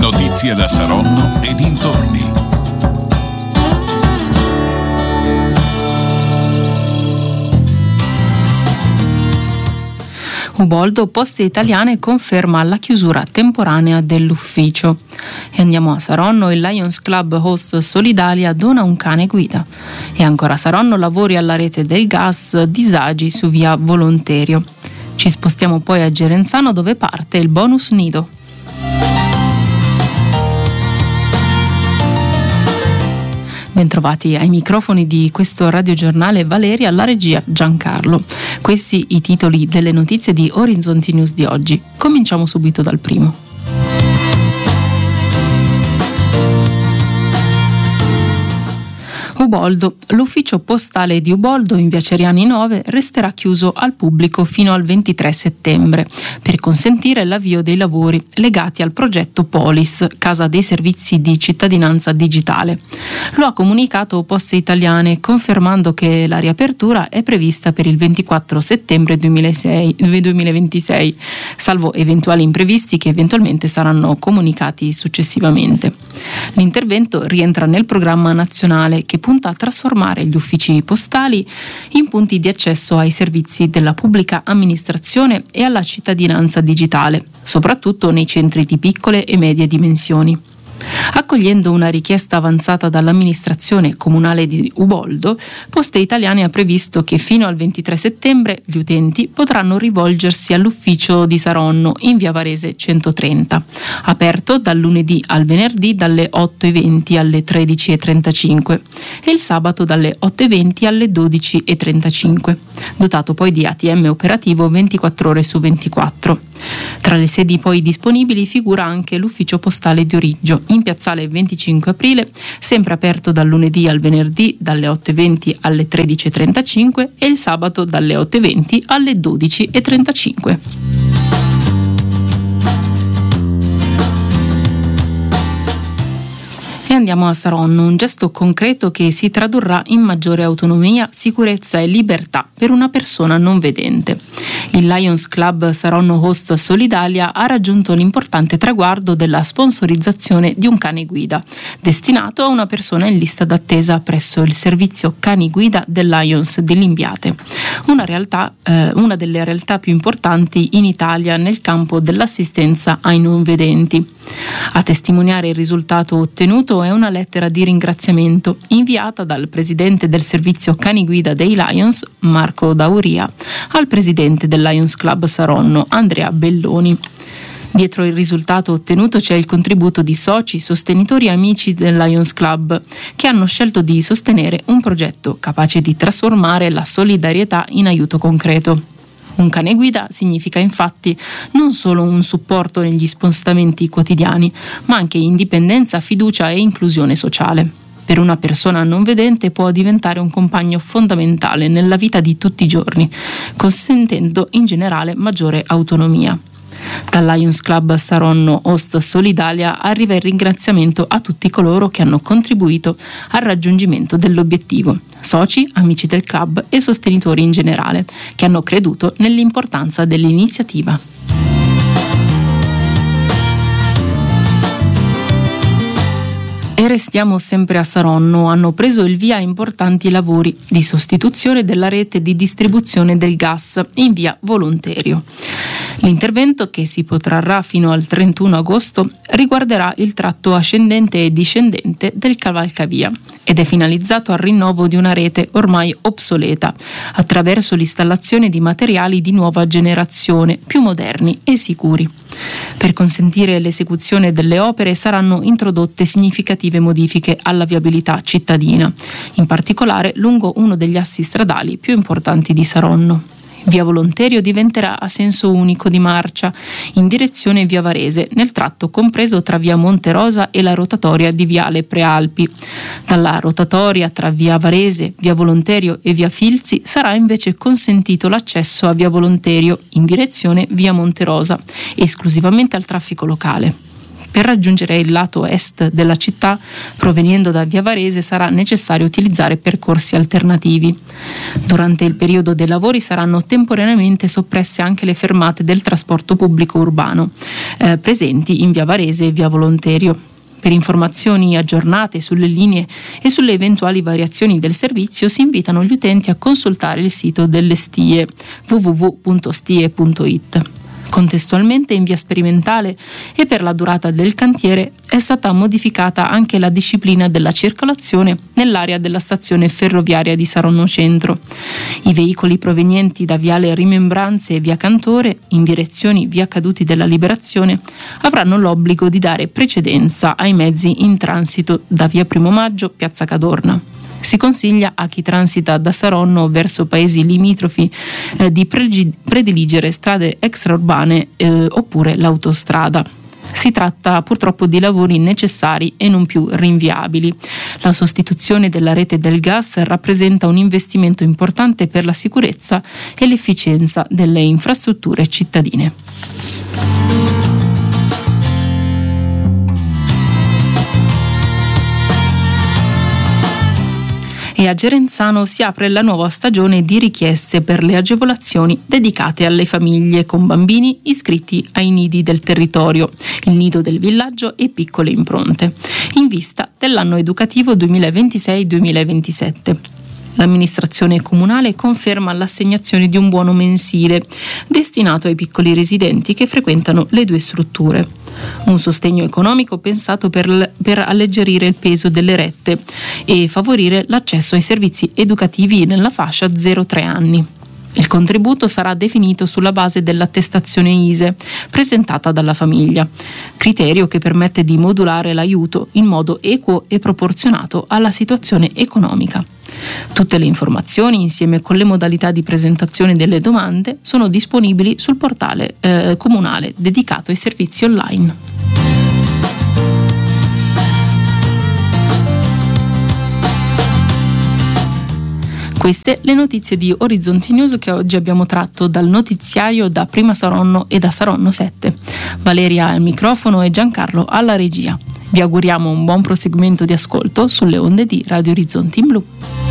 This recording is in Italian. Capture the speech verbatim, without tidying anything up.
Notizie da Saronno e dintorni. Uboldo Poste Italiane conferma la chiusura temporanea dell'ufficio. E andiamo a Saronno, il Lions Club Host Solidalia dona un cane guida. E ancora a Saronno, lavori alla rete del gas, disagi su via Volonterio. Ci spostiamo poi a Gerenzano, dove parte il bonus nido. Bentrovati ai microfoni di questo radiogiornale, Valeria, alla regia Giancarlo. Questi i titoli delle notizie di Orizzonti News di oggi. Cominciamo subito dal primo. Uboldo. L'ufficio postale di Uboldo in via Ceriani nove resterà chiuso al pubblico fino al ventitré settembre per consentire l'avvio dei lavori legati al progetto Polis, Casa dei Servizi di Cittadinanza Digitale. Lo ha comunicato Poste Italiane, confermando che la riapertura è prevista per il ventiquattro settembre duemilaventisei, salvo eventuali imprevisti che eventualmente saranno comunicati successivamente. L'intervento rientra nel programma nazionale che punta a trasformare gli uffici postali in punti di accesso ai servizi della pubblica amministrazione e alla cittadinanza digitale, soprattutto nei centri di piccole e medie dimensioni. Accogliendo una richiesta avanzata dall'amministrazione comunale di Uboldo, Poste Italiane ha previsto che fino al ventitré settembre gli utenti potranno rivolgersi all'ufficio di Saronno in via Varese centotrenta, aperto dal lunedì al venerdì dalle otto e venti alle tredici e trentacinque e il sabato dalle otto e venti alle dodici e trentacinque, dotato poi di A T M operativo ventiquattro ore su ventiquattro. Tra le sedi poi disponibili figura anche l'ufficio postale di Origgio, in piazzale venticinque aprile, sempre aperto dal lunedì al venerdì dalle otto e venti alle tredici e trentacinque e il sabato dalle otto e venti alle dodici e trentacinque. E andiamo a Saronno, un gesto concreto che si tradurrà in maggiore autonomia, sicurezza e libertà per una persona non vedente. Il Lions Club Saronno Host Solidalia ha raggiunto l'importante traguardo della sponsorizzazione di un cane guida, destinato a una persona in lista d'attesa presso il servizio cani guida del Lions di Limbiate, una, realtà, eh, una delle realtà più importanti in Italia nel campo dell'assistenza ai non vedenti. A testimoniare il risultato ottenuto è una lettera di ringraziamento inviata dal presidente del servizio cani guida dei Lions, Marco Dauria, al presidente del Lions Club Saronno, Andrea Belloni. Dietro il risultato ottenuto c'è il contributo di soci, sostenitori e amici del Lions Club che hanno scelto di sostenere un progetto capace di trasformare la solidarietà in aiuto concreto. Un cane guida significa infatti non solo un supporto negli spostamenti quotidiani, ma anche indipendenza, fiducia e inclusione sociale. Per una persona non vedente può diventare un compagno fondamentale nella vita di tutti i giorni, consentendo in generale maggiore autonomia. Dal Lions Club Saronno Host Solidalia arriva il ringraziamento a tutti coloro che hanno contribuito al raggiungimento dell'obiettivo, soci, amici del club e sostenitori in generale, che hanno creduto nell'importanza dell'iniziativa. E restiamo sempre a Saronno. Hanno preso il via importanti lavori di sostituzione della rete di distribuzione del gas in via Volonterio. L'intervento, che si protrarrà fino al trentuno agosto, riguarderà il tratto ascendente e discendente del cavalcavia ed è finalizzato al rinnovo di una rete ormai obsoleta attraverso l'installazione di materiali di nuova generazione, più moderni e sicuri. Per consentire l'esecuzione delle opere saranno introdotte significative modifiche alla viabilità cittadina, in particolare lungo uno degli assi stradali più importanti di Saronno. Via Volonterio diventerà a senso unico di marcia in direzione via Varese, nel tratto compreso tra via Monterosa e la rotatoria di viale Prealpi. Dalla rotatoria tra via Varese, via Volonterio e via Filzi sarà invece consentito l'accesso a via Volonterio in direzione via Monterosa, esclusivamente al traffico locale. Per raggiungere il lato est della città, provenendo da Via Varese, sarà necessario utilizzare percorsi alternativi. Durante il periodo dei lavori saranno temporaneamente soppresse anche le fermate del trasporto pubblico urbano, eh, presenti in Via Varese e Via Volonterio. Per informazioni aggiornate sulle linee e sulle eventuali variazioni del servizio si invitano gli utenti a consultare il sito delle Stie w w w punto stie punto i t. Contestualmente, in via sperimentale e per la durata del cantiere, è stata modificata anche la disciplina della circolazione nell'area della stazione ferroviaria di Saronno Centro. I veicoli provenienti da viale Rimembranze e via Cantore, in direzioni via Caduti della Liberazione, avranno l'obbligo di dare precedenza ai mezzi in transito da via Primo Maggio, piazza Cadorna. Si consiglia a chi transita da Saronno verso paesi limitrofi eh, di pregi- prediligere strade extraurbane eh, oppure l'autostrada. Si tratta purtroppo di lavori necessari e non più rinviabili. La sostituzione della rete del gas rappresenta un investimento importante per la sicurezza e l'efficienza delle infrastrutture cittadine. E a Gerenzano si apre la nuova stagione di richieste per le agevolazioni dedicate alle famiglie con bambini iscritti ai nidi del territorio, il nido del villaggio e piccole impronte, in vista dell'anno educativo duemilaventisei duemilaventisette. L'amministrazione comunale conferma l'assegnazione di un buono mensile destinato ai piccoli residenti che frequentano le due strutture. Un sostegno economico pensato per, per alleggerire il peso delle rette e favorire l'accesso ai servizi educativi nella fascia zero tre anni. Il contributo sarà definito sulla base dell'attestazione I S E E presentata dalla famiglia, criterio che permette di modulare l'aiuto in modo equo e proporzionato alla situazione economica. Tutte le informazioni, insieme con le modalità di presentazione delle domande, sono disponibili sul portale eh, comunale dedicato ai servizi online. Queste le notizie di Orizzonti News che oggi abbiamo tratto dal notiziario da Prima Saronno e da Saronno sette. Valeria al microfono e Giancarlo alla regia. Vi auguriamo un buon proseguimento di ascolto sulle onde di Radio Orizzonti in Blu.